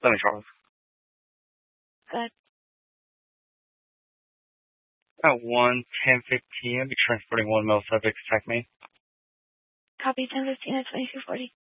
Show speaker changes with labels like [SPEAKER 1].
[SPEAKER 1] Let me Charles.
[SPEAKER 2] Good.
[SPEAKER 1] At 1:10:15, I'll be transporting 1 male subject to TACME.
[SPEAKER 2] Copy 1015 at 2240.